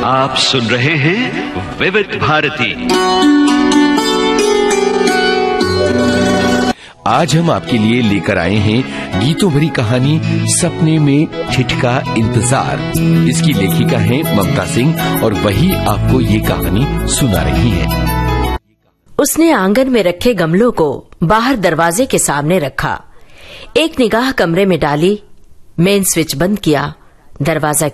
आप सुन रहे हैं विविध भारती। आज हम आपके लिए लेकर आए हैं गीतों भरी कहानी सपने में ठिठका इंतजार। इसकी लेखिका है ममता सिंह और वही आपको ये कहानी सुना रही है। उसने आंगन में रखे गमलों को बाहर दरवाजे के सामने रखा, एक निगाह कमरे में डाली, मेन स्विच बंद किया, दरवाजा